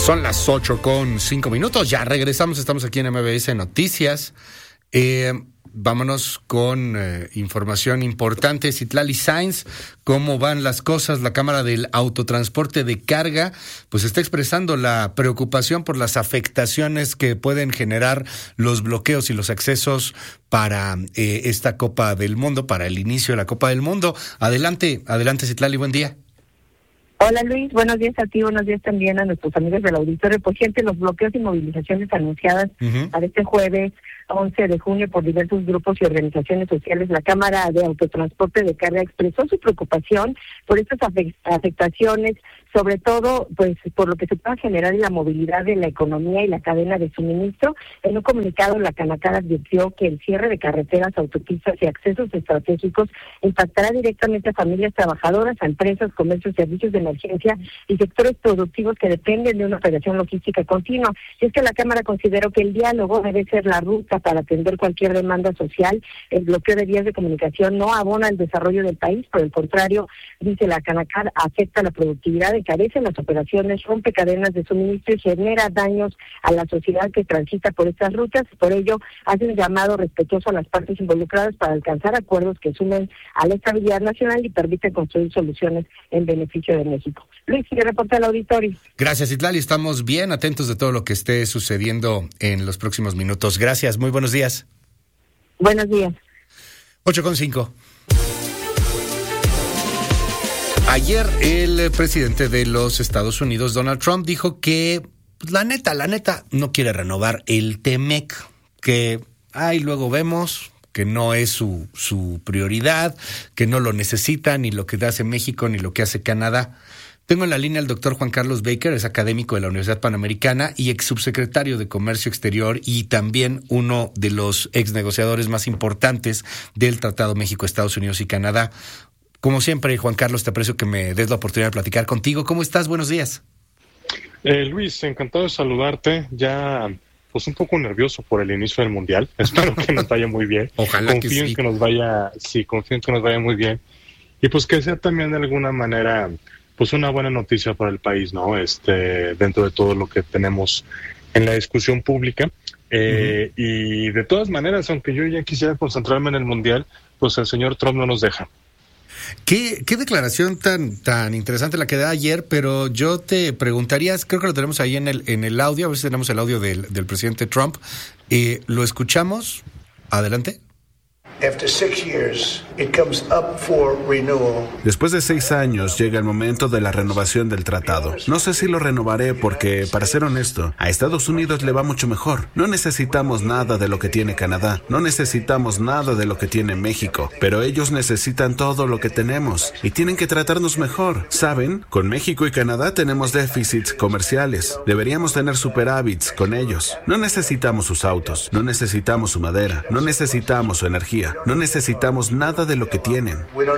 Son las 8:05. Ya regresamos, estamos aquí en MBS Noticias. Vámonos con información importante. Citlali Sainz, ¿cómo van las cosas? La Cámara del Autotransporte de Carga pues está expresando la preocupación por las afectaciones que pueden generar los bloqueos y los accesos para esta Copa del Mundo, para el inicio de la Copa del Mundo. Adelante, Citlali, buen día. Hola Luis, buenos días a ti, buenos días también a nuestros amigos del auditorio. Por gente, los bloqueos y movilizaciones anunciadas para este jueves 11 de junio por diversos grupos y organizaciones sociales, la Cámara de Autotransporte de Carga expresó su preocupación por estas afectaciones, sobre todo pues por lo que se pueda generar en la movilidad de la economía y la cadena de suministro. En un comunicado, la Canacar advirtió que el cierre de carreteras, autopistas y accesos estratégicos impactará directamente a familias trabajadoras, a empresas, comercios, servicios de emergencia y sectores productivos que dependen de una operación logística continua. Y es que la Cámara consideró que el diálogo debe ser la ruta para atender cualquier demanda social. El bloqueo de vías de comunicación no abona el desarrollo del país, por el contrario, dice la Canacar, afecta la productividad, encarece las operaciones, rompe cadenas de suministro y genera daños a la sociedad que transita por estas rutas. Por ello, hace un llamado respetuoso a las partes involucradas para alcanzar acuerdos que sumen a la estabilidad nacional y permiten construir soluciones en beneficio de México. Luis, que reporta al auditorio. Gracias, Citlali. Estamos bien atentos de todo lo que esté sucediendo en los próximos minutos. Gracias, muy buenos días. Buenos días. 8:05. Ayer el presidente de los Estados Unidos, Donald Trump, dijo que pues, la neta, no quiere renovar el TEMEC, que luego vemos que no es su prioridad, que no lo necesita, ni lo que hace México, ni lo que hace Canadá. Tengo en la línea al doctor Juan Carlos Baker, es académico de la Universidad Panamericana y ex subsecretario de Comercio Exterior y también uno de los ex negociadores más importantes del Tratado México-Estados Unidos y Canadá. Como siempre, Juan Carlos, te aprecio que me des la oportunidad de platicar contigo. ¿Cómo estás? Buenos días. Luis, encantado de saludarte. Ya, pues un poco nervioso por el inicio del Mundial. Espero que nos vaya muy bien. Ojalá confío que sí. en que nos vaya, confío en que nos vaya muy bien. Y pues que sea también de alguna manera, pues una buena noticia para el país, ¿no? Dentro de todo lo que tenemos en la discusión pública. Y de todas maneras, aunque yo ya quisiera concentrarme en el Mundial, pues el señor Trump no nos deja. ¿Qué declaración tan interesante la que da ayer? Pero yo te preguntaría, creo que lo tenemos ahí en el audio, a ver si tenemos el audio del presidente Trump. ¿Lo escuchamos? Adelante. Después de 6 años llega el momento de la renovación del tratado. No sé si lo renovaré porque, para ser honesto, a Estados Unidos le va mucho mejor. No necesitamos nada de lo que tiene Canadá, no necesitamos nada de lo que tiene México, pero ellos necesitan todo lo que tenemos y tienen que tratarnos mejor. ¿Saben? Con México y Canadá tenemos déficits comerciales. Deberíamos tener superávits con ellos. No necesitamos sus autos, no necesitamos su madera, no necesitamos su energía. No necesitamos nada de lo que tienen.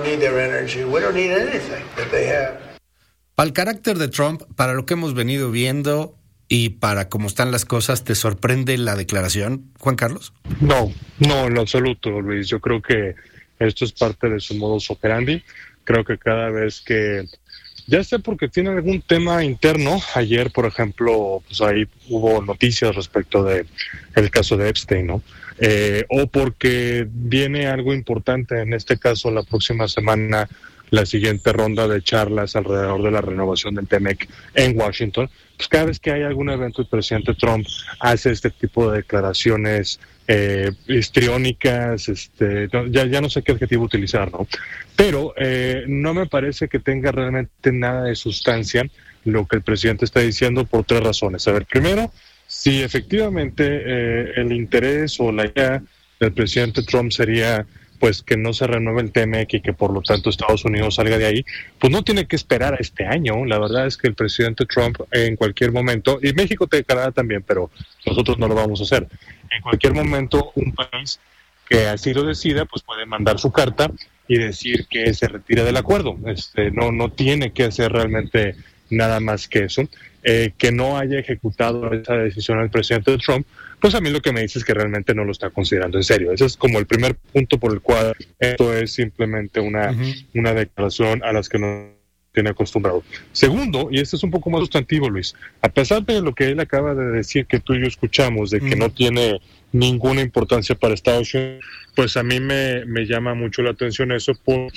Para el carácter de Trump, para lo que hemos venido viendo y para cómo están las cosas, ¿te sorprende la declaración, Juan Carlos? No, en lo absoluto, Luis. Yo creo que esto es parte de su modus operandi. Creo que cada vez que, ya sea porque tiene algún tema interno, ayer, por ejemplo, pues ahí hubo noticias respecto de el caso de Epstein, ¿no? O porque viene algo importante, en este caso la próxima semana, la siguiente ronda de charlas alrededor de la renovación del TEMEC en Washington. Pues cada vez que hay algún evento, el presidente Trump hace este tipo de declaraciones histriónicas, ya no sé qué adjetivo utilizar, ¿no? Pero no me parece que tenga realmente nada de sustancia lo que el presidente está diciendo por 3 razones. A ver, primero, si efectivamente el interés o la idea del presidente Trump sería pues que no se renueve el TEMEC y que por lo tanto Estados Unidos salga de ahí, pues no tiene que esperar a este año. La verdad es que el presidente Trump en cualquier momento, y México y Canadá también, pero nosotros no lo vamos a hacer, en cualquier momento un país que así lo decida, pues puede mandar su carta y decir que se retira del acuerdo. No tiene que hacer realmente nada más que eso. Que no haya ejecutado esa decisión el presidente Trump, pues a mí lo que me dice es que realmente no lo está considerando en serio. Ese es como el primer punto por el cual esto es simplemente una declaración a las que no tiene acostumbrado. Segundo, y este es un poco más sustantivo, Luis, a pesar de lo que él acaba de decir, que tú y yo escuchamos, de que no tiene ninguna importancia para Estados Unidos, pues a mí me llama mucho la atención eso, porque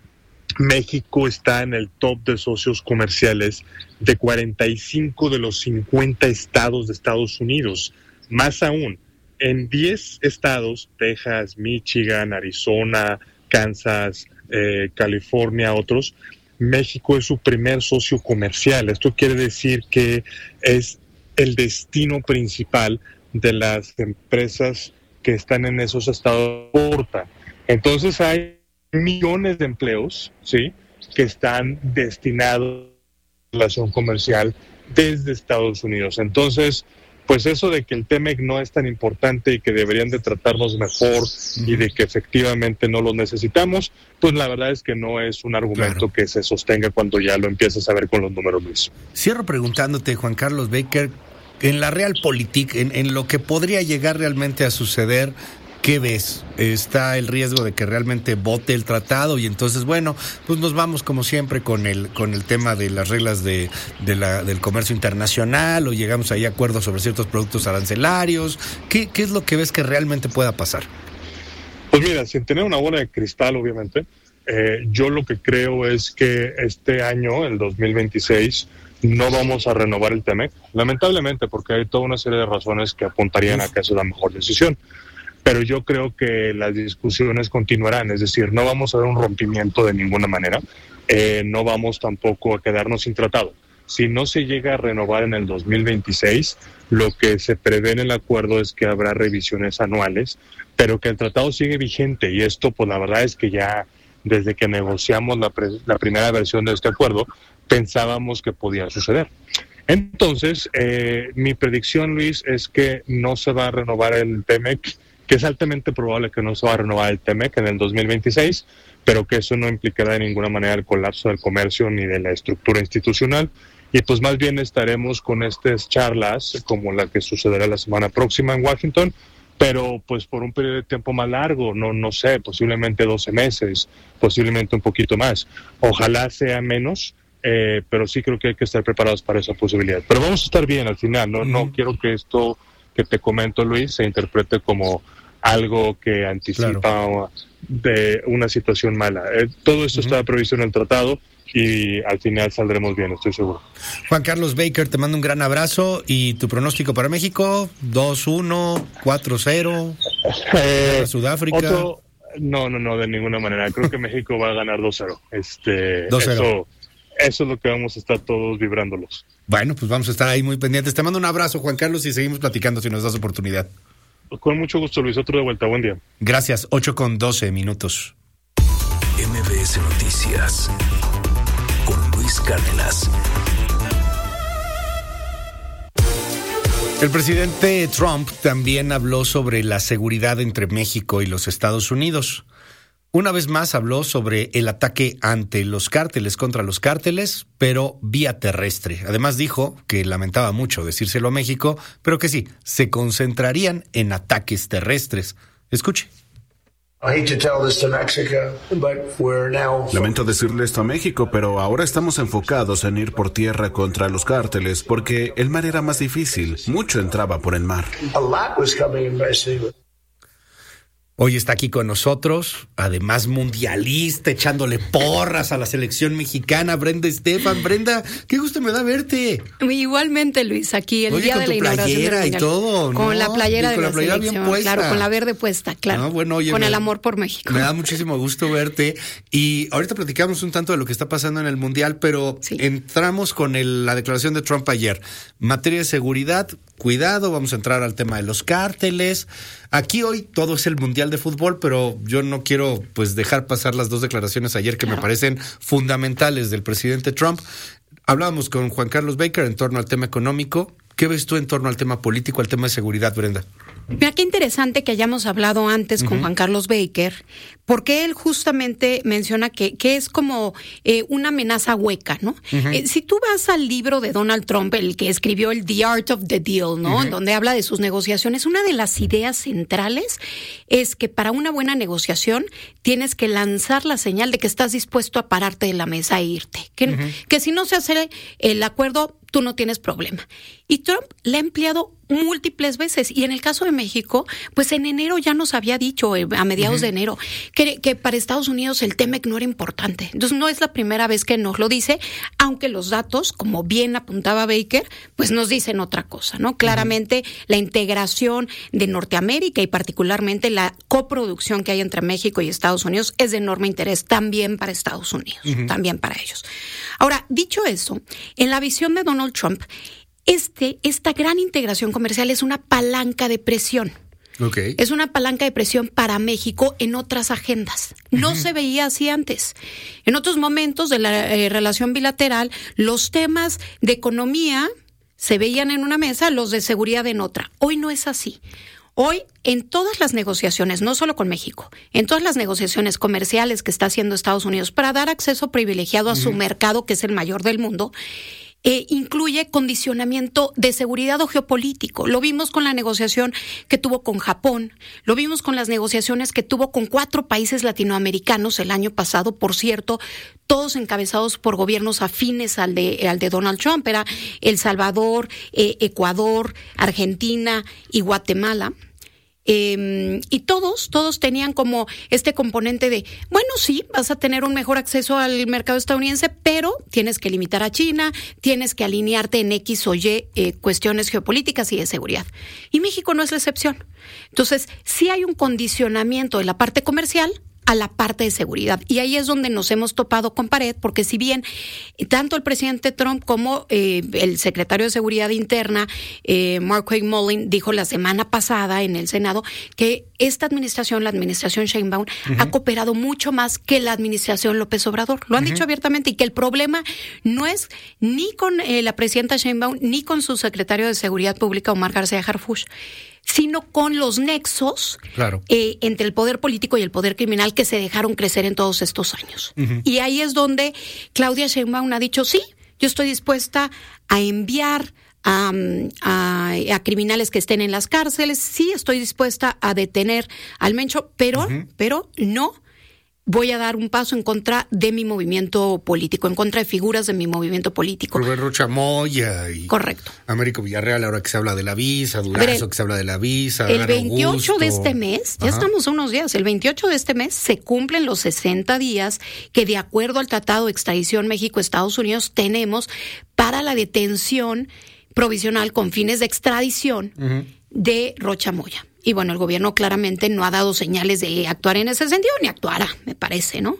México está en el top de socios comerciales de 45 de los 50 estados de Estados Unidos. Más aún, en 10 estados, Texas, Michigan, Arizona, Kansas, California, otros, México es su primer socio comercial. Esto quiere decir que es el destino principal de las empresas que están en esos estados. Entonces hay millones de empleos, ¿sí?, que están destinados a la relación comercial desde Estados Unidos. Entonces, pues eso de que el TEMEC no es tan importante y que deberían de tratarnos mejor y de que efectivamente no lo necesitamos, pues la verdad es que no es un argumento que se sostenga cuando ya lo empiezas a ver con los números, Luis. Cierro preguntándote, Juan Carlos Baker, en la Realpolitik, en lo que podría llegar realmente a suceder, ¿qué ves? ¿Está el riesgo de que realmente vote el tratado? Y entonces, bueno, pues nos vamos como siempre con el tema de las reglas del comercio internacional, o llegamos ahí a acuerdos sobre ciertos productos arancelarios. ¿Qué es lo que ves que realmente pueda pasar? Pues mira, sin tener una bola de cristal, obviamente, yo lo que creo es que este año, el 2026, no vamos a renovar el TEMEC, lamentablemente, porque hay toda una serie de razones que apuntarían a que esa es la mejor decisión. Pero yo creo que las discusiones continuarán, es decir, no vamos a dar un rompimiento de ninguna manera, no vamos tampoco a quedarnos sin tratado. Si no se llega a renovar en el 2026, lo que se prevé en el acuerdo es que habrá revisiones anuales, pero que el tratado sigue vigente, y esto pues la verdad es que ya desde que negociamos la primera versión de este acuerdo, pensábamos que podía suceder. Entonces, mi predicción, Luis, es que no se va a renovar el TEMEC, que es altamente probable que no se va a renovar el TEMEC en el 2026, pero que eso no implicará de ninguna manera el colapso del comercio ni de la estructura institucional, y pues más bien estaremos con estas charlas como la que sucederá la semana próxima en Washington, pero pues por un periodo de tiempo más largo, no sé, posiblemente 12 meses, posiblemente un poquito más. Ojalá sea menos, pero sí creo que hay que estar preparados para esa posibilidad. Pero vamos a estar bien al final, no quiero que esto que te comento, Luis, se interprete como algo que anticipa de una situación mala. Todo esto está previsto en el tratado y al final saldremos bien, estoy seguro. Juan Carlos Baker, te mando un gran abrazo. ¿Y tu pronóstico para México? ¿2-1, 4-0? ¿Sudáfrica? No, de ninguna manera. Creo que México va a ganar 2-0. 2-0. Eso es lo que vamos a estar todos vibrándolos. Bueno, pues vamos a estar ahí muy pendientes. Te mando un abrazo, Juan Carlos, y seguimos platicando si nos das oportunidad. Con mucho gusto, Luis. Otro de vuelta. Buen día. Gracias. 8:12. MBS Noticias con Luis Cárdenas. El presidente Trump también habló sobre la seguridad entre México y los Estados Unidos. Una vez más habló sobre el ataque ante los cárteles, contra los cárteles, pero vía terrestre. Además dijo que lamentaba mucho decírselo a México, pero que sí, se concentrarían en ataques terrestres. Escuche. Lamento decirle esto a México, pero ahora estamos enfocados en ir por tierra contra los cárteles, porque el mar era más difícil. Mucho entraba por el mar. Hoy está aquí con nosotros, además mundialista, echándole porras a la selección mexicana, Brenda Estefan. Brenda, qué gusto me da verte. Igualmente, Luis, aquí el día de la inauguración del Mundial. Y todo, con la playera de la playera selección, bien puesta. claro, con la verde puesta, claro. Bueno, oye, con el amor por México. Me da muchísimo gusto verte. Y ahorita platicamos un tanto de lo que está pasando en el Mundial, pero entramos con la declaración de Trump ayer. Materia de seguridad, cuidado, vamos a entrar al tema de los cárteles. Aquí hoy todo es el Mundial de Fútbol, pero yo no quiero pues dejar pasar las dos declaraciones ayer que me parecen fundamentales del presidente Trump. Hablábamos con Juan Carlos Baker en torno al tema económico. ¿Qué ves tú en torno al tema político, al tema de seguridad, Brenda? Mira, qué interesante que hayamos hablado antes con Juan Carlos Baker, porque él justamente menciona que es como una amenaza hueca, ¿no? Si tú vas al libro de Donald Trump, el que escribió el The Art of the Deal, ¿no? Donde habla de sus negociaciones, una de las ideas centrales es que para una buena negociación tienes que lanzar la señal de que estás dispuesto a pararte de la mesa e irte. Que si no se hace el acuerdo, tú no tienes problema. Y Trump la ha empleado múltiples veces. Y en el caso de México, pues en enero ya nos había dicho, a mediados de enero, que para Estados Unidos el TEMEC no era importante. Entonces no es la primera vez que nos lo dice, aunque los datos, como bien apuntaba Baker, pues nos dicen otra cosa, ¿no? Claramente la integración de Norteamérica y particularmente la coproducción que hay entre México y Estados Unidos es de enorme interés también para Estados Unidos, también para ellos. Ahora, dicho eso, en la visión de Donald Trump, esta gran integración comercial es una palanca de presión. Okay. Es una palanca de presión para México en otras agendas. No se veía así antes. En otros momentos de la relación bilateral, los temas de economía se veían en una mesa, los de seguridad en otra. Hoy no es así. Hoy, en todas las negociaciones, no solo con México, en todas las negociaciones comerciales que está haciendo Estados Unidos para dar acceso privilegiado a su mercado, que es el mayor del mundo, incluye condicionamiento de seguridad o geopolítico. Lo vimos con la negociación que tuvo con Japón, lo vimos con las negociaciones que tuvo con 4 países latinoamericanos el año pasado, por cierto, todos encabezados por gobiernos afines al de Donald Trump. Era El Salvador, Ecuador, Argentina y Guatemala. Y todos tenían como este componente de, bueno, sí, vas a tener un mejor acceso al mercado estadounidense, pero tienes que limitar a China, tienes que alinearte en X o Y cuestiones geopolíticas y de seguridad. Y México no es la excepción. Entonces, sí hay un condicionamiento de la parte comercial a la parte de seguridad. Y ahí es donde nos hemos topado con pared, porque si bien tanto el presidente Trump como el secretario de Seguridad Interna, Markwayne Mullin, dijo la semana pasada en el Senado que esta administración, la administración Sheinbaum, ha cooperado mucho más que la administración López Obrador. Lo han dicho abiertamente, y que el problema no es ni con la presidenta Sheinbaum ni con su secretario de Seguridad Pública, Omar García Harfuch, sino con los nexos entre el poder político y el poder criminal que se dejaron crecer en todos estos años. Y ahí es donde Claudia Sheinbaum ha dicho, sí, yo estoy dispuesta a enviar a criminales que estén en las cárceles, sí estoy dispuesta a detener al Mencho, pero no voy a dar un paso en contra de mi movimiento político, en contra de figuras de mi movimiento político. Roberto Chamoya y correcto. Américo Villarreal, ahora que se habla de la visa, Durazo, que se habla de la visa. El 28 de este mes, ya estamos a unos días, el 28 de este mes se cumplen los 60 días que, de acuerdo al Tratado de Extradición México-Estados Unidos, tenemos para la detención provisional con fines de extradición de Rocha Moya. Y bueno, el gobierno claramente no ha dado señales de actuar en ese sentido, ni actuará, me parece, ¿no?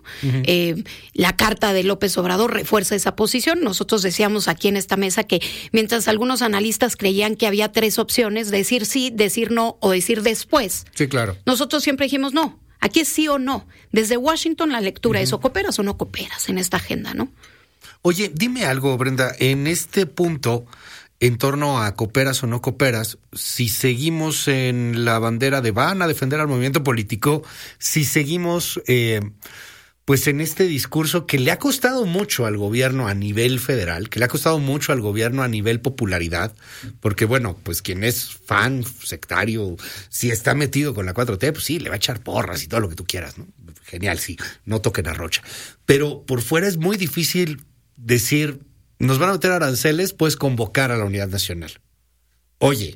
La carta de López Obrador refuerza esa posición. Nosotros decíamos aquí en esta mesa que mientras algunos analistas creían que había 3 opciones, decir sí, decir no o decir después. Sí, claro. Nosotros siempre dijimos no. Aquí es sí o no. Desde Washington la lectura es o cooperas o no cooperas en esta agenda, ¿no? Oye, dime algo, Brenda, en este punto, en torno a cooperas o no cooperas, si seguimos en la bandera de van a defender al movimiento político, si seguimos pues en este discurso que le ha costado mucho al gobierno a nivel federal, que le ha costado mucho al gobierno a nivel popularidad, porque bueno, pues quien es fan sectario, si está metido con la 4T, pues sí, le va a echar porras y todo lo que tú quieras, ¿no? Genial, sí, no toquen a Rocha. Pero por fuera es muy difícil decir, nos van a meter aranceles, puedes convocar a la unidad nacional. Oye,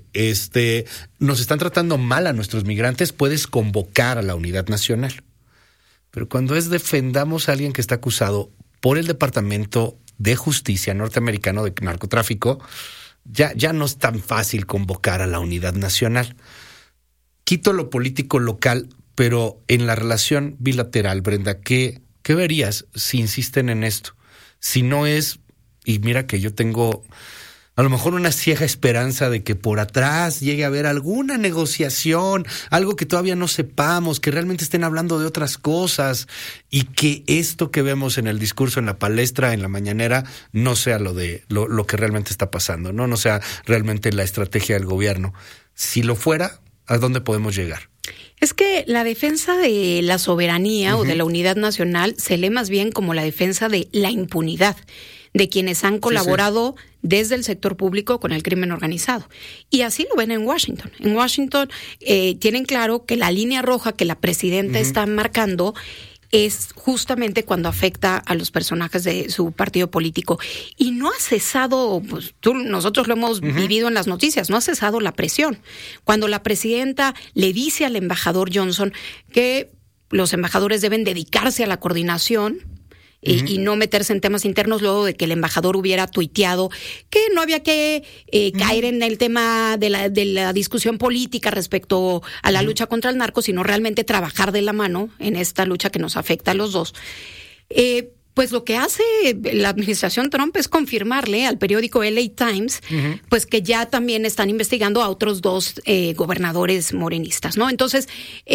nos están tratando mal a nuestros migrantes, puedes convocar a la unidad nacional. Pero cuando es defendamos a alguien que está acusado por el Departamento de Justicia norteamericano de narcotráfico, ya no es tan fácil convocar a la unidad nacional. Quito lo político local, pero en la relación bilateral, Brenda, ¿qué verías si insisten en esto? Si no es, y mira que yo tengo a lo mejor una ciega esperanza de que por atrás llegue a haber alguna negociación, algo que todavía no sepamos, que realmente estén hablando de otras cosas y que esto que vemos en el discurso, en la palestra, en la mañanera, no sea lo que realmente está pasando, no sea realmente la estrategia del gobierno. Si lo fuera, ¿a dónde podemos llegar? Es que la defensa de la soberanía o de la unidad nacional se lee más bien como la defensa de la impunidad de quienes han colaborado desde el sector público con el crimen organizado. Y así lo ven en Washington. En Washington tienen claro que la línea roja que la presidenta está marcando es justamente cuando afecta a los personajes de su partido político. Y no ha cesado, pues nosotros lo hemos vivido en las noticias, no ha cesado la presión. Cuando la presidenta le dice al embajador Johnson que los embajadores deben dedicarse a la coordinación y no meterse en temas internos, luego de que el embajador hubiera tuiteado que no había que caer en el tema de la discusión política respecto a la lucha contra el narco, sino realmente trabajar de la mano en esta lucha que nos afecta a los dos. Pues lo que hace la administración Trump es confirmarle al periódico LA Times, pues que ya también están investigando a otros dos gobernadores morenistas, ¿no? Entonces,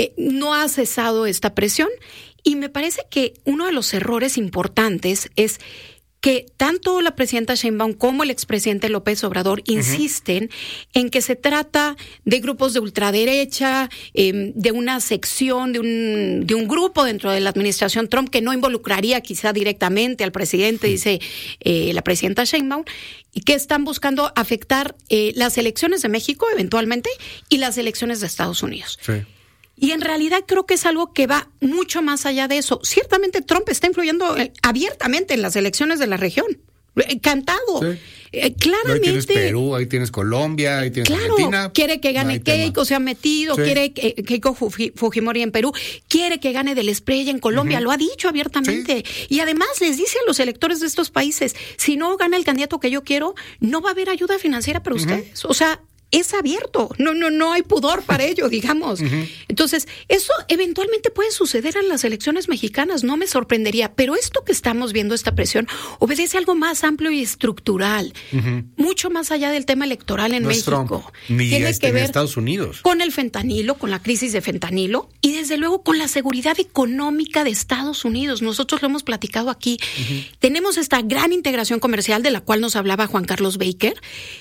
no ha cesado esta presión. Y me parece que uno de los errores importantes es que tanto la presidenta Sheinbaum como el expresidente López Obrador insisten en que se trata de grupos de ultraderecha, de una sección, de un grupo dentro de la administración Trump que no involucraría quizá directamente al presidente, dice la presidenta Sheinbaum, y que están buscando afectar las elecciones de México eventualmente y las elecciones de Estados Unidos. Sí. Y en realidad creo que es algo que va mucho más allá de eso. Ciertamente Trump está influyendo abiertamente en las elecciones de la región. Cantado. Sí. Claramente. Ahí tienes Perú, ahí tienes Colombia, ahí tienes Argentina. Quiere que gane Keiko, se ha metido, quiere Keiko Fujimori en Perú, quiere que gane Del Espriella en Colombia, lo ha dicho abiertamente. Sí. Y además les dice a los electores de estos países, si no gana el candidato que yo quiero, no va a haber ayuda financiera para ustedes. O sea, es abierto, no hay pudor para ello, digamos. Entonces, eso eventualmente puede suceder en las elecciones mexicanas, no me sorprendería, pero esto que estamos viendo, esta presión, obedece a algo más amplio y estructural, mucho más allá del tema electoral en México. Trump, ni tiene que ver en Estados Unidos. Con el fentanilo, con la crisis de fentanilo y desde luego con la seguridad económica de Estados Unidos. Nosotros lo hemos platicado aquí. Tenemos esta gran integración comercial de la cual nos hablaba Juan Carlos Baker,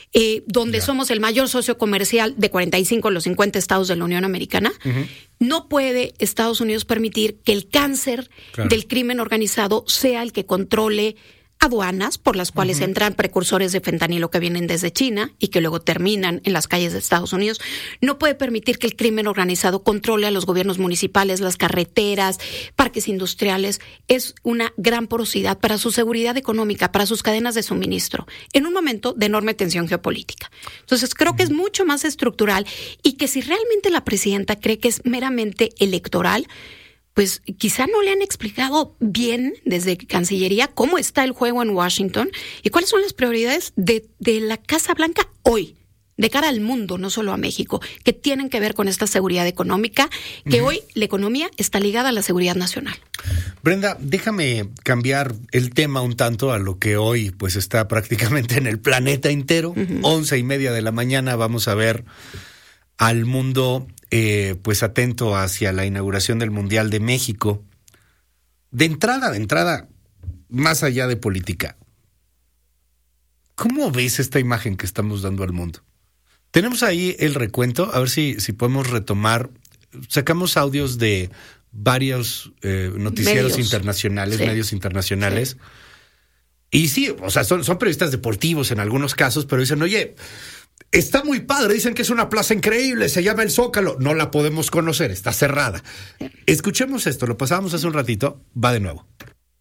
donde somos el mayor socio comercial de 45 de los 50 estados de la Unión Americana. No puede Estados Unidos permitir que el cáncer del crimen organizado sea el que controle aduanas por las cuales entran precursores de fentanilo que vienen desde China y que luego terminan en las calles de Estados Unidos. No puede permitir que el crimen organizado controle a los gobiernos municipales, las carreteras, parques industriales. Es una gran porosidad para su seguridad económica, para sus cadenas de suministro, en un momento de enorme tensión geopolítica. Entonces, creo que es mucho más estructural y que si realmente la presidenta cree que es meramente electoral, pues quizá no le han explicado bien desde Cancillería cómo está el juego en Washington y cuáles son las prioridades de la Casa Blanca hoy, de cara al mundo, no solo a México, que tienen que ver con esta seguridad económica, que hoy la economía está ligada a la seguridad nacional. Brenda, déjame cambiar el tema un tanto a lo que hoy pues está prácticamente en el planeta entero. 11:30 de la mañana vamos a ver al mundo pues atento hacia la inauguración del Mundial de México. De entrada, más allá de política, ¿cómo ves esta imagen que estamos dando al mundo? Tenemos ahí el recuento, a ver si podemos retomar. Sacamos audios de varios noticieros internacionales, medios internacionales. Sí. Y sí, o sea, son periodistas deportivos en algunos casos, pero dicen, oye, está muy padre, dicen que es una plaza increíble, se llama el Zócalo. No la podemos conocer, está cerrada. Escuchemos esto, lo pasábamos hace un ratito, va de nuevo.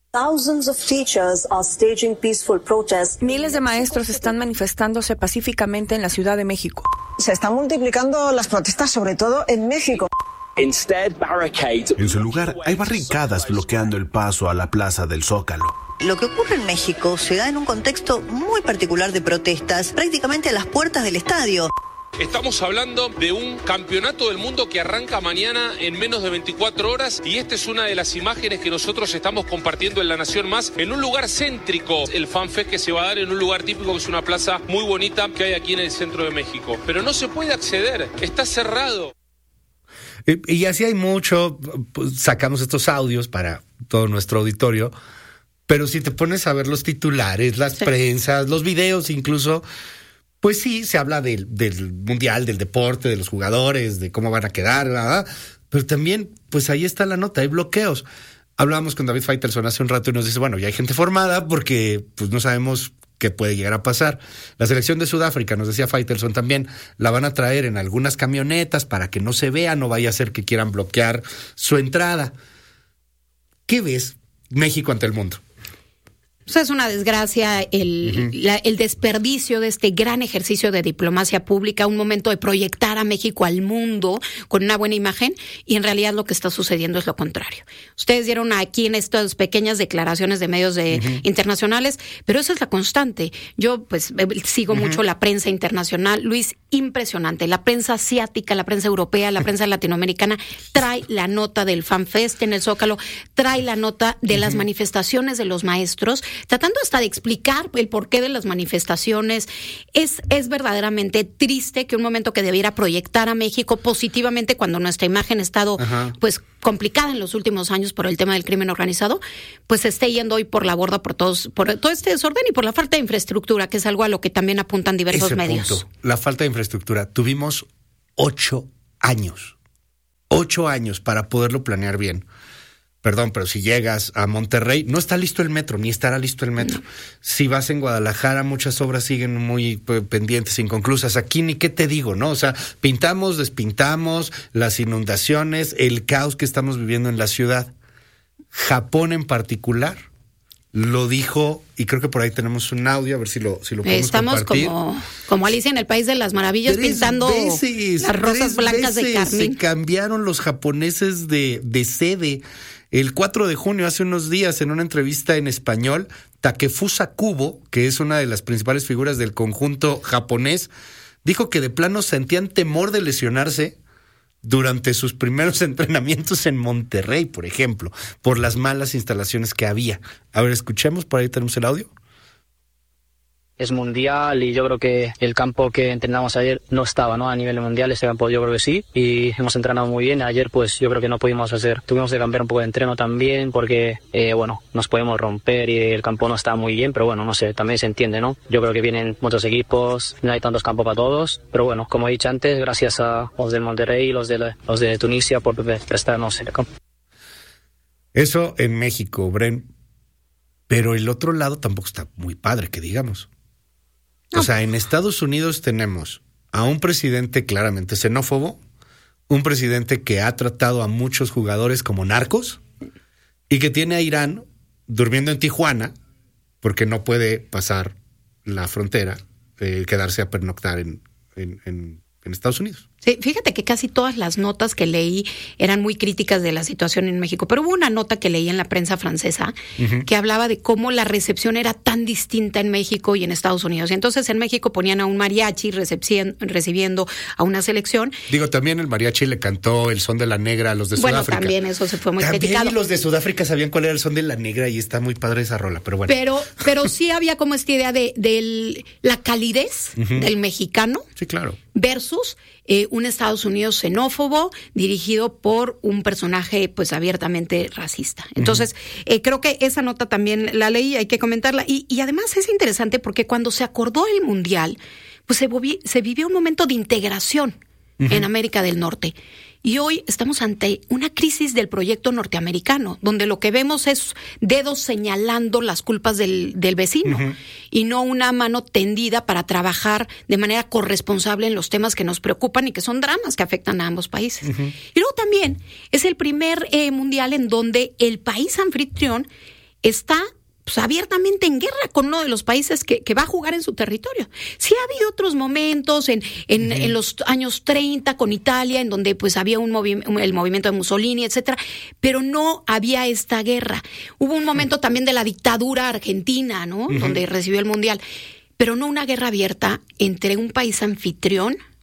Miles de maestros están manifestándose pacíficamente en la Ciudad de México. Se están multiplicando las protestas, sobre todo en México. En su lugar, hay barricadas bloqueando el paso a la plaza del Zócalo. Lo que ocurre en México se da en un contexto muy particular de protestas, prácticamente a las puertas del estadio. Estamos hablando de un campeonato del mundo que arranca mañana en menos de 24 horas y esta es una de las imágenes que nosotros estamos compartiendo en La Nación Más, en un lugar céntrico. El FanFest que se va a dar en un lugar típico, que es una plaza muy bonita que hay aquí en el centro de México. Pero no se puede acceder, está cerrado. Y así hay mucho, pues, sacamos estos audios para todo nuestro auditorio, pero si te pones a ver los titulares, las prensas, los videos incluso, pues sí, se habla del mundial, del deporte, de los jugadores, de cómo van a quedar, ¿verdad? Pero también, pues ahí está la nota, hay bloqueos. Hablábamos con David Faitelson hace un rato y nos dice, bueno, ya hay gente formada porque pues no sabemos qué puede llegar a pasar. La selección de Sudáfrica, nos decía Faitelson también, la van a traer en algunas camionetas para que no se vea, no vaya a ser que quieran bloquear su entrada. ¿Qué ves México ante el mundo? Pues es una desgracia el desperdicio de este gran ejercicio de diplomacia pública, un momento de proyectar a México al mundo con una buena imagen, y en realidad lo que está sucediendo es lo contrario. Ustedes dieron aquí en estas pequeñas declaraciones de medios internacionales, pero esa es la constante. Yo pues sigo mucho la prensa internacional, Luis, impresionante. La prensa asiática, la prensa europea, la prensa latinoamericana trae la nota del FanFest en el Zócalo, trae la nota de las manifestaciones de los maestros, tratando hasta de explicar el porqué de las manifestaciones. Es verdaderamente triste que un momento que debiera proyectar a México positivamente, cuando nuestra imagen ha estado pues complicada en los últimos años por el tema del crimen organizado, pues se esté yendo hoy por la borda por todo este desorden y por la falta de infraestructura, que es algo a lo que también apuntan diversos medios. Punto, la falta de infraestructura. Tuvimos 8 años para poderlo planear bien. Perdón, pero si llegas a Monterrey, no está listo el metro, ni estará listo el metro. Si vas en Guadalajara, muchas obras siguen muy pendientes, inconclusas. Aquí ni qué te digo, ¿no? O sea, pintamos, despintamos, las inundaciones, el caos que estamos viviendo en la ciudad. Japón en particular lo dijo, y creo que por ahí tenemos un audio, a ver si lo podemos compartir. Estamos como Alicia en el País de las Maravillas, pintando las rosas blancas de carmín. Se cambiaron los japoneses de sede. El 4 de junio, hace unos días, en una entrevista en español, Takefusa Kubo, que es una de las principales figuras del conjunto japonés, dijo que de plano sentían temor de lesionarse durante sus primeros entrenamientos en Monterrey, por ejemplo, por las malas instalaciones que había. A ver, escuchemos, por ahí tenemos el audio. Es mundial y yo creo que el campo que entrenamos ayer no estaba, ¿no? A nivel mundial, este campo yo creo que sí, y hemos entrenado muy bien. Ayer pues yo creo que no pudimos tuvimos que cambiar un poco de entreno también porque, nos podemos romper y el campo no está muy bien, pero bueno, no sé, también se entiende, ¿no? Yo creo que vienen muchos equipos, no hay tantos campos para todos, pero bueno, como he dicho antes, gracias a los de Monterrey y los de Tunisia por prestarnos el campo. Eso en México, Bren, pero el otro lado tampoco está muy padre, que digamos. O sea, en Estados Unidos tenemos a un presidente claramente xenófobo, un presidente que ha tratado a muchos jugadores como narcos y que tiene a Irán durmiendo en Tijuana porque no puede pasar la frontera, quedarse a pernoctar en Estados Unidos. Sí, fíjate que casi todas las notas que leí eran muy críticas de la situación en México, pero hubo una nota que leí en la prensa francesa que hablaba de cómo la recepción era tan distinta en México y en Estados Unidos. Y entonces en México ponían a un mariachi recibiendo a una selección. Digo, también el mariachi le cantó el son de la negra a los de Sudáfrica. Bueno, también eso se fue muy criticado. Y los de Sudáfrica sabían cuál era el son de la negra y está muy padre esa rola, pero bueno. Pero sí había como esta idea de la calidez del mexicano. Sí, claro. Versus un Estados Unidos xenófobo dirigido por un personaje pues abiertamente racista. Entonces, creo que esa nota también la leí, hay que comentarla. Y además es interesante porque cuando se acordó el Mundial, pues se vivió un momento de integración en América del Norte. Y hoy estamos ante una crisis del proyecto norteamericano, donde lo que vemos es dedos señalando las culpas del vecino y no una mano tendida para trabajar de manera corresponsable en los temas que nos preocupan y que son dramas que afectan a ambos países. Y luego también es el primer mundial en donde el país anfitrión está pues, abiertamente en guerra con uno de los países que va a jugar en su territorio. Sí ha habido otros momentos en los años 30 con Italia, en donde pues había el movimiento de Mussolini, etcétera, pero no había esta guerra. Hubo un momento también de la dictadura argentina, ¿no? Donde recibió el Mundial, pero no una guerra abierta entre un país anfitrión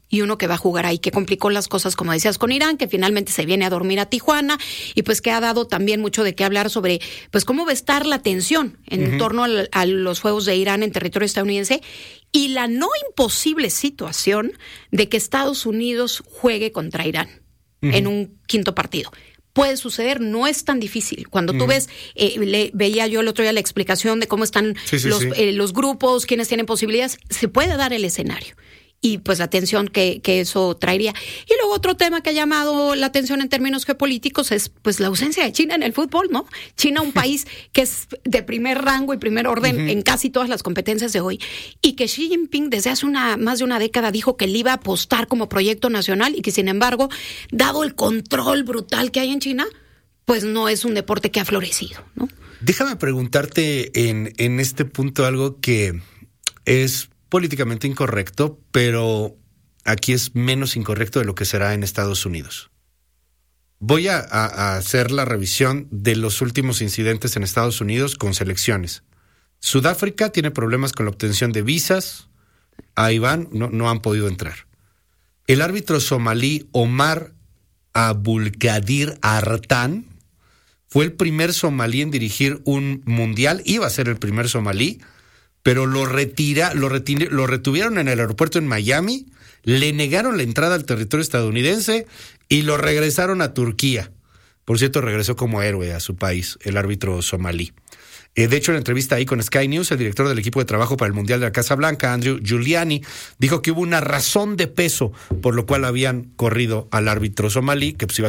y uno que va a jugar ahí, que complicó las cosas, como decías, con Irán, que finalmente se viene a dormir a Tijuana, y pues que ha dado también mucho de qué hablar sobre pues cómo va a estar la tensión en torno a los juegos de Irán en territorio estadounidense, y la no imposible situación de que Estados Unidos juegue contra Irán en un quinto partido. Puede suceder, no es tan difícil. Cuando tú ves, veía yo el otro día la explicación de cómo están los grupos, quiénes tienen posibilidades, se puede dar el escenario. Y pues la atención que eso traería. Y luego otro tema que ha llamado la atención en términos geopolíticos es pues la ausencia de China en el fútbol, ¿no? China, un país que es de primer rango y primer orden en casi todas las competencias de hoy, y que Xi Jinping desde hace más de una década dijo que le iba a apostar como proyecto nacional, y que sin embargo, dado el control brutal que hay en China, pues no es un deporte que ha florecido, ¿no? Déjame preguntarte en este punto algo que es políticamente incorrecto, pero aquí es menos incorrecto de lo que será en Estados Unidos. Voy a hacer la revisión de los últimos incidentes en Estados Unidos con selecciones. Sudáfrica tiene problemas con la obtención de visas. Ahí van, no han podido entrar. El árbitro somalí Omar Abulkadir Artan fue el primer somalí en dirigir un mundial, iba a ser el primer somalí, pero lo retuvieron en el aeropuerto en Miami, le negaron la entrada al territorio estadounidense y lo regresaron a Turquía. Por cierto, regresó como héroe a su país, el árbitro somalí. De hecho, en la entrevista ahí con Sky News, el director del equipo de trabajo para el Mundial de la Casa Blanca, Andrew Giuliani, dijo que hubo una razón de peso por lo cual habían corrido al árbitro somalí, que pues iba